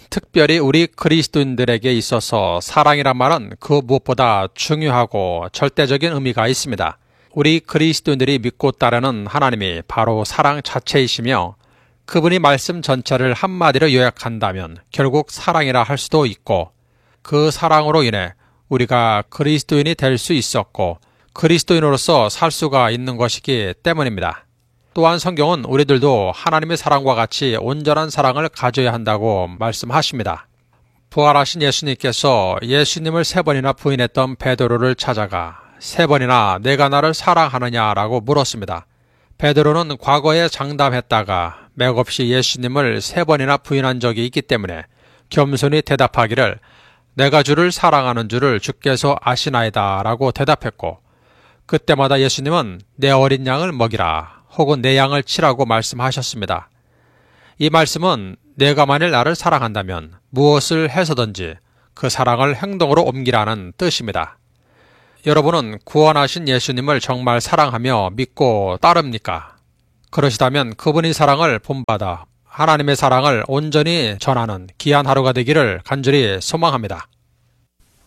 특별히 우리 그리스도인들에게 있어서 사랑이란 말은 그 무엇보다 중요하고 절대적인 의미가 있습니다. 우리 그리스도인들이 믿고 따르는 하나님이 바로 사랑 자체이시며 그분이 말씀 전체를 한마디로 요약한다면 결국 사랑이라 할 수도 있고 그 사랑으로 인해 우리가 그리스도인이 될 수 있었고 그리스도인으로서 살 수가 있는 것이기 때문입니다. 또한 성경은 우리들도 하나님의 사랑과 같이 온전한 사랑을 가져야 한다고 말씀하십니다. 부활하신 예수님께서 예수님을 3번이나 부인했던 베드로를 찾아가 3번이나 내가 나를 사랑하느냐라고 물었습니다. 베드로는 과거에 장담했다가 맥없이 예수님을 3번이나 부인한 적이 있기 때문에 겸손히 대답하기를 내가 주를 사랑하는 줄을 주께서 아시나이다 라고 대답했고 그때마다 예수님은 내 어린 양을 먹이라 혹은 내 양을 치라고 말씀하셨습니다. 이 말씀은 내가 만일 나를 사랑한다면 무엇을 해서든지 그 사랑을 행동으로 옮기라는 뜻입니다. 여러분은 구원하신 예수님을 정말 사랑하며 믿고 따릅니까? 그러시다면 그분의 사랑을 본받아 하나님의 사랑을 온전히 전하는 귀한 하루가 되기를 간절히 소망합니다.